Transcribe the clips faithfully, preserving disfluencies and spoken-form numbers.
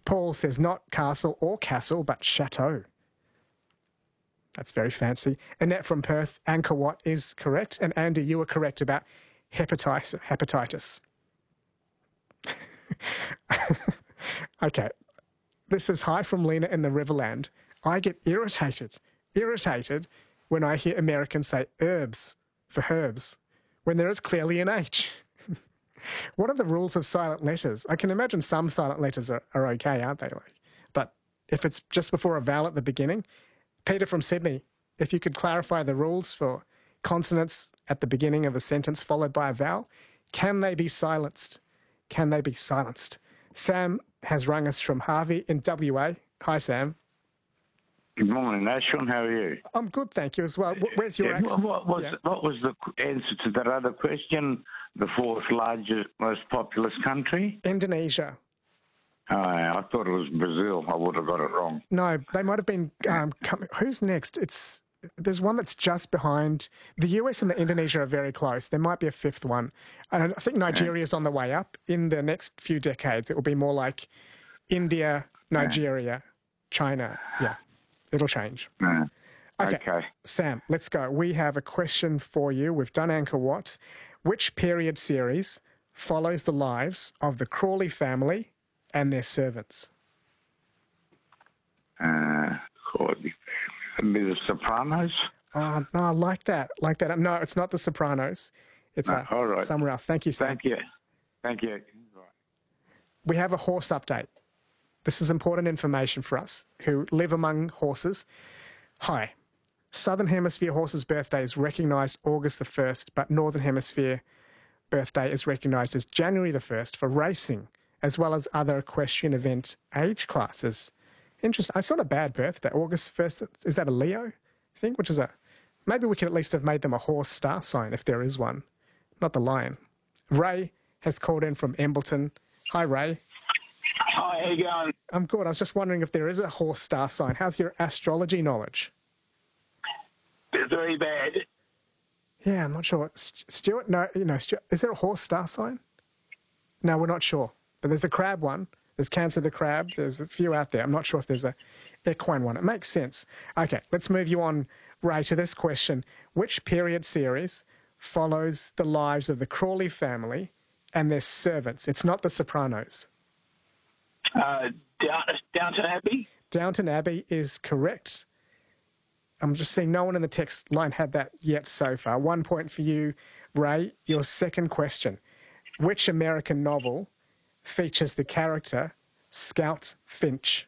Paul says not castle or castle, but chateau. That's very fancy. Annette from Perth, Angkor Wat is correct. And Andy, you were correct about hepatitis. hepatitis. Okay. This is hi from Lena in the Riverland. I get irritated, irritated when I hear Americans say herbs for herbs when there is clearly an H. What are the rules of silent letters? I can imagine some silent letters are, are okay, aren't they? Like, but if it's just before a vowel at the beginning, Peter from Sydney, if you could clarify the rules for consonants at the beginning of a sentence followed by a vowel, can they be silenced? Can they be silenced? Sam has rung us from Harvey in W A. Hi, Sam. Good morning, Ashwin. How are you? I'm good, thank you as well. Where's your yeah, accent? What was, yeah. what was the answer to that other question? The fourth largest, most populous country? Indonesia. Oh, I thought it was Brazil. I would have got it wrong. No, they might have been... Um, com- who's next? It's There's one that's just behind... The U S and the Indonesia are very close. There might be a fifth one. And I think Nigeria's on the way up. In the next few decades, it will be more like India, Nigeria, China. Yeah, it'll change. Uh, okay. okay. Sam, let's go. We have a question for you. We've done Angkor Wat. Which period series follows the lives of the Crawley family and their servants? Uh, The Sopranos? Oh, no, I like that. Like that. No, it's not The Sopranos. It's No, uh, all right. somewhere else. Thank you, Sam. Thank you. Thank you. We have a horse update. This is important information for us who live among horses. Hi. Southern Hemisphere horses' birthday is recognised August the first, but Northern Hemisphere birthday is recognised as January the first for racing, as well as other equestrian event age classes. Interesting. It's not a bad birthday. August first, is that a Leo, I think? Which is a... Maybe we could at least have made them a horse star sign, if there is one. Not the lion. Ray has called in from Embleton. Hi, Ray. Hi, how you going? I'm good. I was just wondering if there is a horse star sign. How's your astrology knowledge? Very bad. Yeah, I'm not sure. St- Stuart, no, you know, Stuart, is there a horse star sign? No, we're not sure. But there's a crab one. There's Cancer the crab. There's a few out there. I'm not sure if there's a equine one. It makes sense. Okay, let's move you on, Ray, to this question. Which period series follows the lives of the Crawley family and their servants? It's not The Sopranos. Uh, Down, Downton Abbey? Downton Abbey is correct. I'm just seeing no one in the text line had that yet so far. One point for you, Ray. Your second question. Which American novel features the character Scout Finch?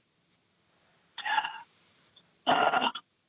Uh,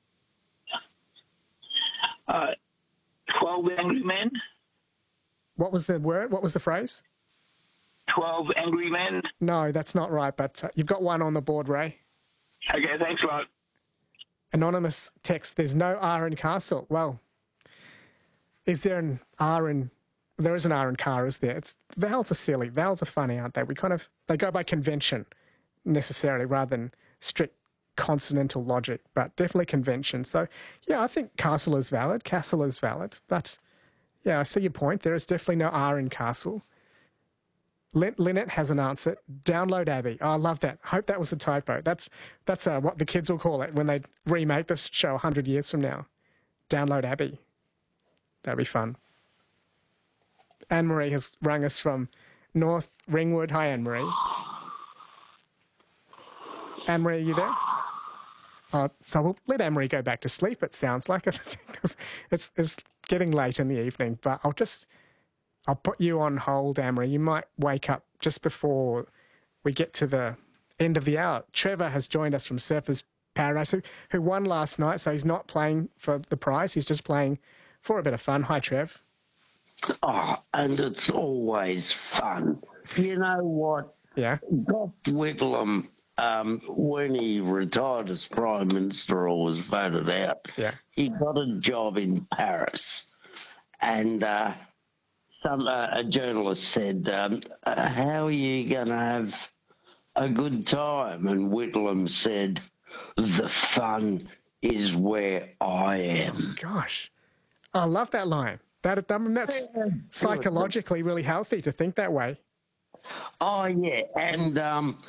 uh, Twelve Angry Men? What was the word? What was the phrase? Twelve Angry Men? No, that's not right, but uh, you've got one on the board, Ray. Okay, thanks a lot. Anonymous text, there's no R in castle. Well, is there an R in... There is an R in car, is there? It's, vowels are silly. Vowels are funny, aren't they? We kind of... They go by convention, necessarily, rather than strict consonantal logic, but definitely convention. So, yeah, I think castle is valid. Castle is valid. But, yeah, I see your point. There is definitely no R in castle. Lin- Lynette has an answer. Download Abbey. Oh, I love that. Hope that was a typo. That's that's uh, what the kids will call it when they remake this show one hundred years from now. Download Abbey. That'd be fun. Anne-Marie has rung us from North Ringwood. Hi, Anne-Marie. Anne-Marie, are you there? Oh, so we'll let Anne-Marie go back to sleep, it sounds like. it's, it's getting late in the evening, but I'll just... I'll put you on hold, Anne-Marie. You might wake up just before we get to the end of the hour. Trevor has joined us from Surfers Paradise, who, who won last night, so he's not playing for the prize. He's just playing for a bit of fun. Hi, Trev. Oh, and it's always fun. You know what? Yeah. Gough Whitlam, um, when he retired as Prime Minister or was voted out, yeah. he got a job in Paris. And... Uh, Some, uh, a journalist said, um, uh, how are you going to have a good time? And Whitlam said, the fun is where I am. Gosh, I love that line. That, I mean, that's psychologically really healthy to think that way. Oh, yeah. And um,